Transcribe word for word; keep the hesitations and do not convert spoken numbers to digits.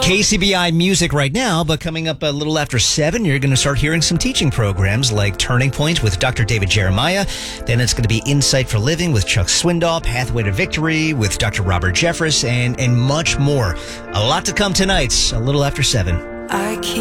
K C B I music right now, but coming up a little after seven, you're going to start hearing some teaching programs like Turning Point with Doctor David Jeremiah. Then it's going to be Insight for Living with Chuck Swindoll, Pathway to Victory with Doctor Robert Jeffress, and, and much more. A lot to come tonight, a little after seven. I keep